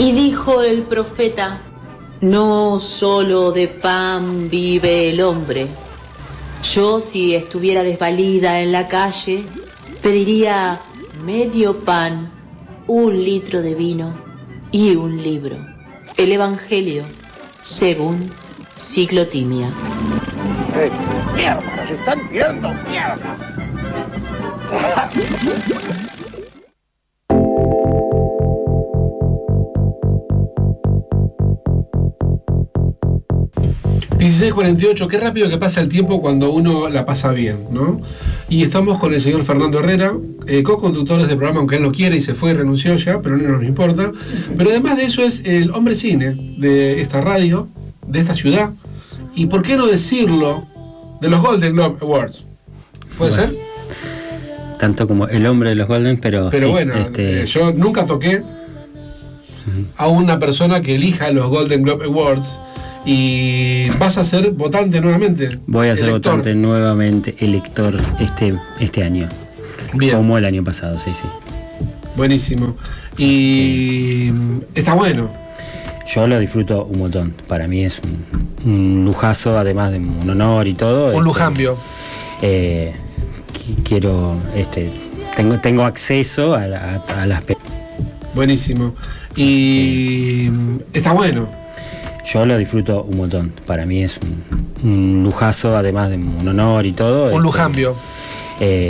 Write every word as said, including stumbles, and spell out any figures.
Y dijo el profeta: no solo de pan vive el hombre. Yo, si estuviera desvalida en la calle, pediría medio pan, un litro de vino y un libro. El Evangelio según Ciclotimia. ¡Eh, mierda! ¡Nos están tirando mierda! dieciséis cuarenta y ocho, qué rápido que pasa el tiempo cuando uno la pasa bien, ¿no? Y estamos con el señor Fernando Herrera, eh, co-conductor de este programa, aunque él no quiere y se fue y renunció ya, pero no nos importa. Pero además de eso es el hombre cine de esta radio, de esta ciudad, y por qué no decirlo, de los Golden Globe Awards. ¿Puede bueno, ser? Tanto como el hombre de los Golden, pero Pero sí, bueno, este... eh, yo nunca toqué a una persona que elija los Golden Globe Awards. Y vas a ser votante nuevamente. Voy a ser elector. votante nuevamente, elector este, este año. Bien. Como el año pasado, sí, sí. Buenísimo. Y que... está bueno. Yo lo disfruto un montón. Para mí es un, un lujazo, además de un honor y todo. Un este, lujambio. Eh, quiero, este, tengo, tengo acceso a, a, a las. Buenísimo. Y que... está bueno. Yo lo disfruto un montón. Para mí es un, un lujazo, además de un honor y todo. Un este, lujambio. Eh,